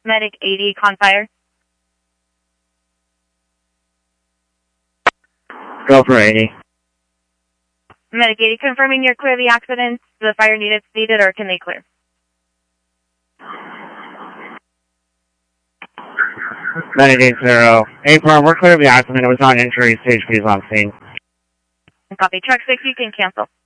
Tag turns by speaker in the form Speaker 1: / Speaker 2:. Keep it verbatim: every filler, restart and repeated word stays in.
Speaker 1: Medic eighty, Confire.
Speaker 2: Go for eighty.
Speaker 1: Medic eighty, confirming you're clear of the accident. The fire needed seated, or can they clear?
Speaker 2: Medic eight zero. eight firm, we're clear of the accident. It was not an injury. Stage please on scene.
Speaker 1: Copy. Truck six, you can cancel.